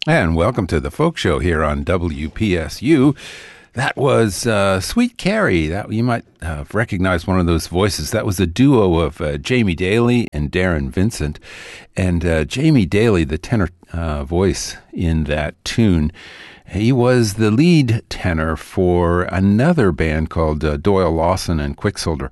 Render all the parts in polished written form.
And welcome to the Folk Show here on WPSU. That was Sweet Carrie. That you might recognize one of those voices. That was a duo of Jamie Daly and Darren Vincent. And Jamie Daly, the tenor voice in that tune, he was the lead tenor for another band called Doyle Lawson and Quicksilver,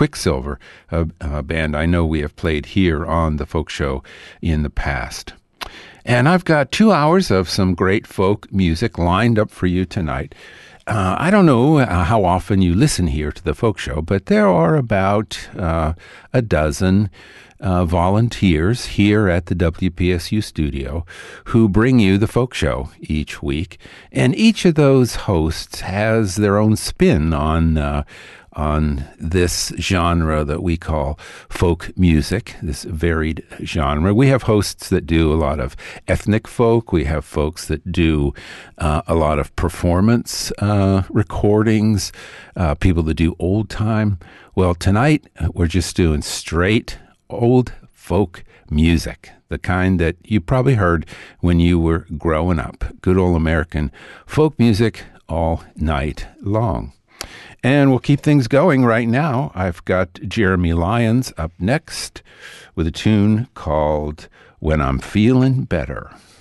a band I know we have played here on the Folk Show in the past. And I've got 2 hours of some great folk music lined up for you tonight. I don't know how often you listen here to the Folk Show, but there are about a dozen volunteers here at the WPSU studio who bring you the Folk Show each week. And each of those hosts has their own spin on this genre that we call folk music, this varied genre. We have hosts that do a lot of ethnic folk. We have folks that do a lot of performance recordings, people that do old time. Well, tonight we're just doing straight old folk music, the kind that you probably heard when you were growing up. Good old American folk music all night long. And we'll keep things going right now. I've got Jeremy Lyons up next with a tune called When I'm Feeling Better.